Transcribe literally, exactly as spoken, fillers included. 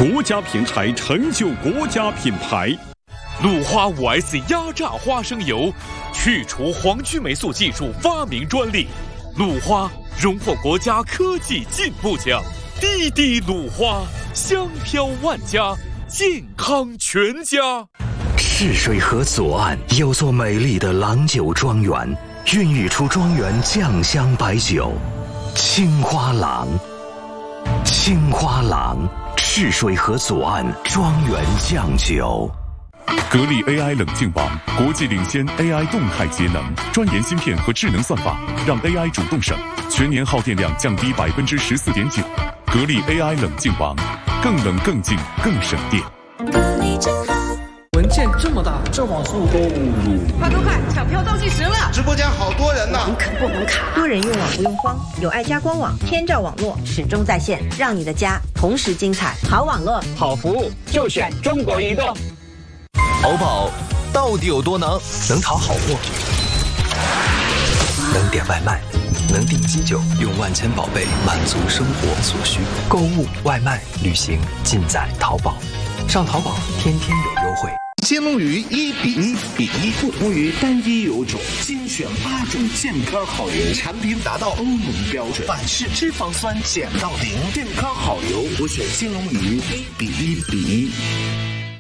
国家品牌成就国家品牌。 鲁花 五 S 压榨花生油，去除黄曲霉素技术发明专利。鲁花荣获国家科技进步奖。滴滴鲁花，香飘万家，健康全家。 赤水河左岸有座美丽的郎酒庄园，孕育出庄园酱香白酒青花郎。青花郎，赤水河左岸庄园酱酒。 格力 A I 冷静网，国际领先 A I 动态节能，专研芯片和智能算法，让 A I 主动省，全年耗电量降低百分之十四点九。格力 A I 冷静网，更冷更静更省电。 文件这么大，这网速够路。 快快快，抢票倒计时了！ 直播间好多人呢， 网可不能卡。 多人用网不用慌，有爱家官网，天照网络始终在线，让你的家同时精彩。好网络， 好服务，就选中国移动。 淘宝到底有多能？能淘好货，能点外卖，能订机酒，用万千宝贝满足生活所需。购物、外卖、旅行，尽在淘宝。上淘宝，天天有优惠。 金龙鱼一比一比一，不同于单一油种，精选八种健康好油，产品达到欧盟标准，反式脂肪酸减到零，健康好油，我选金龙鱼一比一比一。